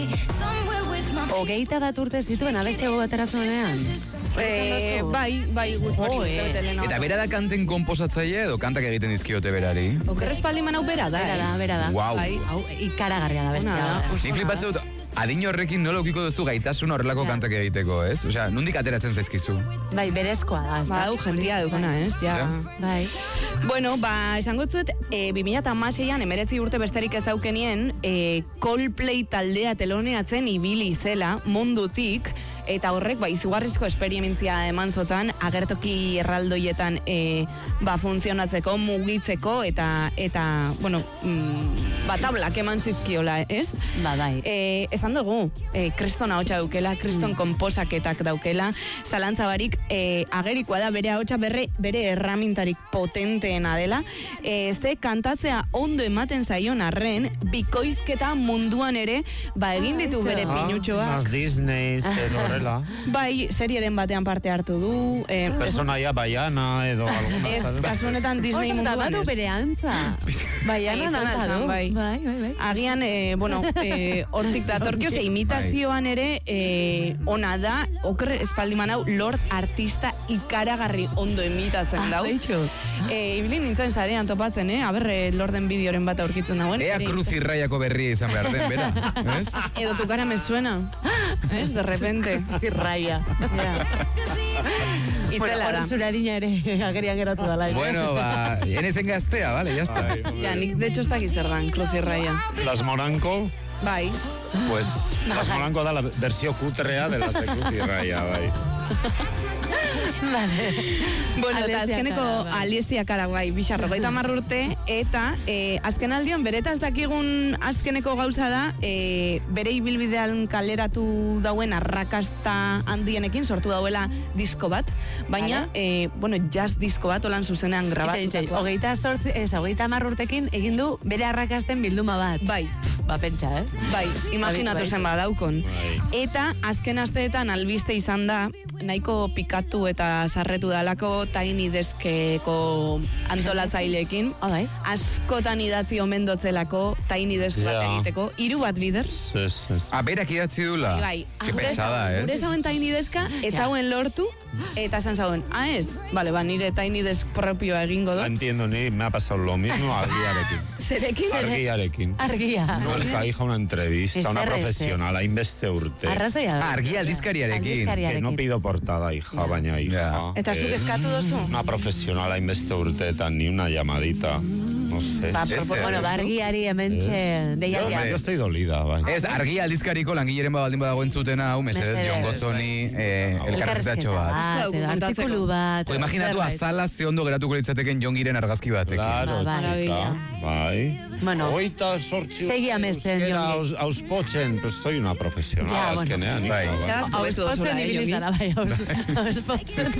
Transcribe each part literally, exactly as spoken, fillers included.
Hogeita bat urte zituen abeste hau aterazunean. Eh, bai, bai, Oh, eh. Eta bera da kanten komposatzaile edo kantak egiten dizkiote berari? Oker espaldiman hau bera da. Bera da, bera da. Wow. Bai. Hau, ikaragarria da bestia. Ona da. da. Ni flipatzen dut, adin horrekin nola ukiko duzu gaitasun horrelako Ja. kantak egiteko, ez? Osea, nondik ateratzen zaizkizu? Bai, berezkoa da, ez da. Ba, hau jendia dukana, ez? Ja. Ja. Bai. Bueno, ba, esango zuet, e, bi mila hamaseian emeretzi urte besterik ez daukenien, e, Coldplay taldea teloneatzen ibili zela mundutik, eta horrek, ba, izugarrizko esperientzia eman zotan, agertoki erraldoietan e, ba, funtzionatzeko, mugitzeko, eta, eta bueno, mm, ba, tablak eman zizkiola, ez? Ba, bai. E, esan dugu, e, kriston ahotsa daukela, kriston komposaketak daukela, zalantza barik, e, agerikoa da bere ahotsa berre, bere erramintarik potenteena dela, e, ze kantatzea ondo ematen zaion arren, bikoizketa munduan ere, ba, egin ditu bere pinutxoak. Mas Disney, zer horrela. Bai, serieren batean parte hartu du. Eh, Personaia baiana edo alguna. ez, kasu honetan Disney Ostras, munduan badu ez. bere antza. Bai, Bai, ana izan antza alzan, du. bai. Bai, bai, bai. Agian, eh, bueno, eh, hortik datorkio, ze imitazioan ere eh, ona da, oker espaldiman hau, Lord artista ikaragarri ondo imitatzen dau. Aitxo. Eh, ibili nintzen sarean topatzen, eh? Aber, eh, Lorden bideoren bat aurkitzen dauen. Ea Ere- Cruz irraiako berria izan behar den, bera, ez? Edo tu cara me suena, ¿es? De repente. Zirraia. Ja. Itzela Bueno, da. zure adina ere agerian geratu dala. ere. Bueno, ba, enezen gaztea, vale, ya está. Ja, nik de hecho ez dakit zer dan, Cruz irraia. Las Moranco, Bai. pues Las Moranco da la versión cutrea de las de Cruz y Raya, bai. Bueno, eta Alessia azkeneko Cara, bai. Alessia Cara, bai, bixarro, gaita urte, eta e, azken aldion, beretaz dakigun azkeneko gauza da, e, bere ibilbidean kaleratu dauen arrakasta handienekin sortu dauela disko bat, baina, e, bueno, jazz disko bat, olan zuzenean Itxain, itxain, grabatutakoa. hogeita sortzi, ez, hogeita hamar urtekin egin du bere arrakasten bilduma bat. Bai, Ba, pentsa, ez? bai, imaginatu Bai. zen badaukon. Bai. Eta azken asteetan albiste izan da, nahiko pikatu eta sarretu dalako Tiny Deskeko antolatzaileekin. Ah, bai. Askotan idatzi omen dotzelako Tiny Desk bat Ja. egiteko, hiru bat bider. Ez, ez. Ah, berak idatzi dula. Bai, Que gure pesada, zauen- Gure ez? zauen Tiny Deska, ez zauen lortu, eta esan zauen, ah ez, bale, ba, nire Tiny Desk propioa egingo No dut. entiendo ni, me ha pasado lo mismo argiarekin. Zerekin? Argiarekin. Argia. Nolika hija una entrevista, Ez una zer, ez, profesional, hainbeste urte. Arrazoia da. Ah, argia aldizkariarekin. Que Aldizkariarekin. no pido portada, hija, baina hija. Ja. Eta zuk Ez eskatu duzu? Una profesional hainbeste urteetan, ni una llamadita. No sé. Ba, Ez, propo- ez. bueno, ba, argiari hementxe Yo, deialdia. yo estoy dolida, bai. Ez, argia aldizkariko langileren bat baldin badago entzutena, hau, mesedez, Mesedez. Jon Gotzoni, eh, elkarrizketatxo bat. bat, edo artikulu bat. Jo, imaginatu zerbait. azala ze ondo geratuko litzateken Jongiren argazki batekin. Claro, Ba, bai. chica. Bai. Bueno, Hogeita sortzi segi amesten, euskera Jongi. aus- auspotzen, pues soy una profesional, Ja, bueno. azkenean. hija, Bai. bai. Cada asko bezu dozula, Auspotzen eh, ibili Jongi? zara, bai, aus- auspotzen.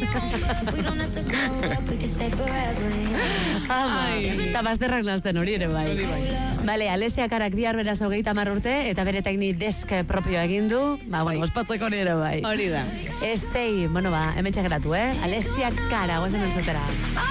Ama, eta bazterrak nazten hori ere bai. Bale, Alessia Carak bihar beraz hogeita hamar urte, eta bere Tiny Desk propioa egin du, ba, bueno, ospatzeko hori ere bai. Hori da. Estei, bueno ba, hemen txageratu, eh? Alessia Cara, guazen entzutera.